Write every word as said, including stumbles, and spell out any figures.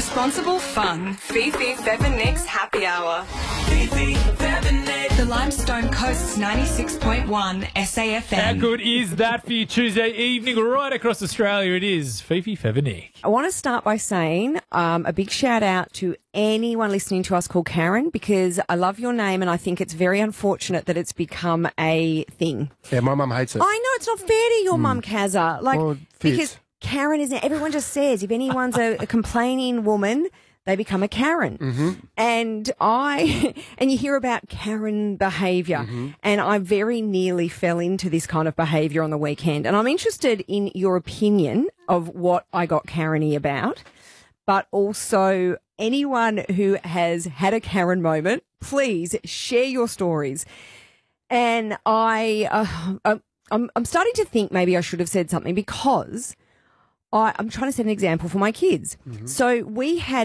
Responsible fun. Fifi Fev and Nick's Happy Hour. Fifi Fev and Nick. The Limestone Coast's ninety-six point one S A F M. How good is that for your Tuesday evening right across Australia? It is Fifi Fev and Nick. I want to start by saying um, a big shout out to anyone listening to us called Karen, because I love your name and I think it's very unfortunate that it's become a thing. Yeah, my mum hates it. I know it's not fair to your mum, Kazza. Like, Well, it fits. because Karen isn't, everyone just says if anyone's a, a complaining woman, they become a Karen. Mm-hmm. And I, and you hear about Karen behaviour, Mm-hmm. and I very nearly fell into this kind of behaviour on the weekend. And I'm interested in your opinion of what I got Karen-y about, but also anyone who has had a Karen moment, please share your stories. And I, uh, I'm, I'm starting to think maybe I should have said something, because I, I'm trying to set an example for my kids. So we had